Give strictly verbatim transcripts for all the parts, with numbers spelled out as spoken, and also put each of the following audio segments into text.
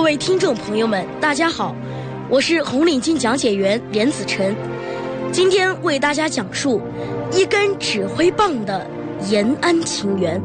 位听众朋友们，大家好，我是红领巾讲解员连子晨，今天为大家讲述一根指挥棒的延安情缘。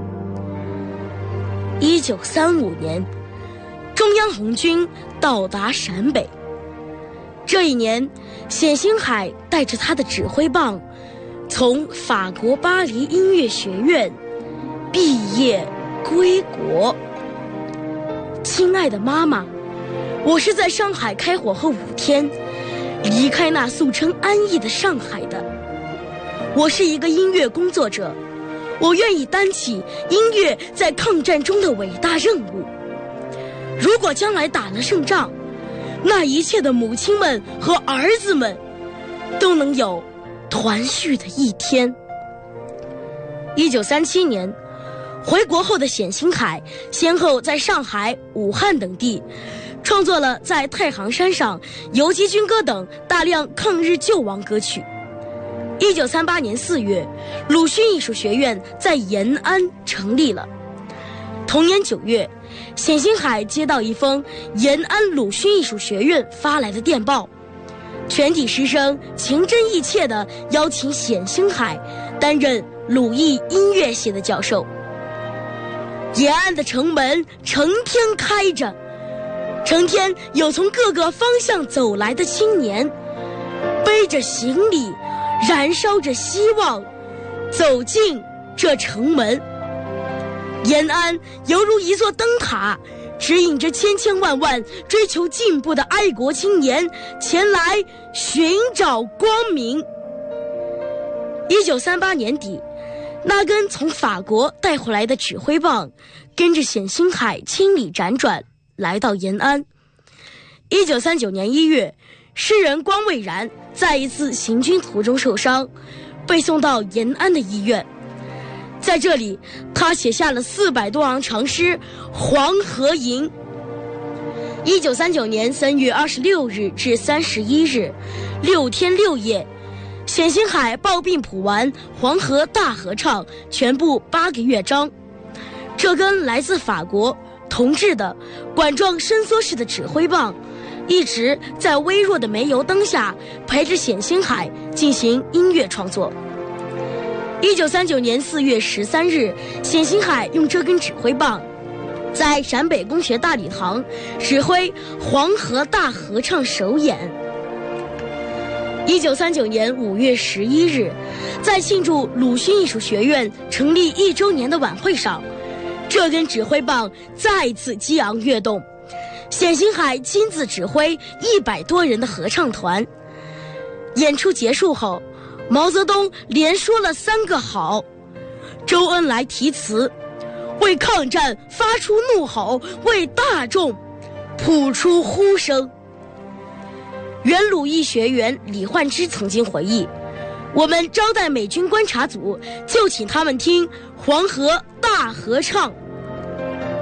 一九三五年，中央红军到达陕北。这一年，冼星海带着他的指挥棒，从法国巴黎音乐学院毕业归国。亲爱的妈妈，我是在上海开火后五天离开那素称安逸的上海的。我是一个音乐工作者，我愿意担起音乐在抗战中的伟大任务。如果将来打了胜仗，那一切的母亲们和儿子们都能有团聚的一天。一九三七年，回国后的冼星海先后在上海、武汉等地创作了在太行山上、游击军歌等大量抗日救亡歌曲。一九三八年四月，鲁迅艺术学院在延安成立了。同年九月，冼星海接到一封延安鲁迅艺术学院发来的电报，全体师生情真意切地邀请冼星海担任鲁艺音乐系的教授。延安的城门成天开着，成天有从各个方向走来的青年，背着行李，燃烧着希望，走进这城门。延安犹如一座灯塔，指引着千千万万追求进步的爱国青年前来寻找光明。一九三八年底，那根从法国带回来的指挥棒跟着冼星海千里辗转来到延安。一九三九年一月，诗人关蔚然在一次行军途中受伤，被送到延安的医院。在这里，他写下了四百多行长诗《黄河吟》。一九三九年三月二十六日至三十一日，六天六夜，冼星海抱病谱完《黄河大合唱》全部八个乐章。这根来自法国铜制的管状伸缩式的指挥棒，一直在微弱的煤油灯下陪着冼星海进行音乐创作。一九三九年四月十三日，冼星海用这根指挥棒在陕北公学大礼堂指挥《黄河大合唱》首演。一九三九年五月十一日，在庆祝鲁迅艺术学院成立一周年的晚会上，这根指挥棒再次激昂跃动，冼星海亲自指挥一百多人的合唱团。演出结束后，毛泽东连说了三个好，周恩来题词，为抗战发出怒吼，为大众谱出呼声。原鲁艺学员李焕之曾经回忆，我们招待美军观察组，就请他们听《黄河大合唱》。